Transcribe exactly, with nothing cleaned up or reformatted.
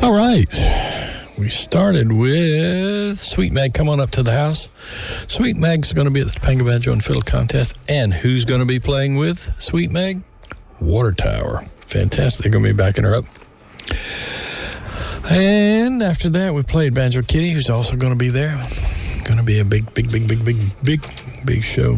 All right. We started with Sweet Mag. Come on up to the house. Sweet Mag's going to be at the Topanga Banjo and Fiddle Contest. And who's going to be playing with Sweet Mag? Water Tower. Fantastic. They're going to be backing her up. And after that, we played Banjo Kitty, who's also going to be there. Going to be a big, big, big, big, big, big, big show.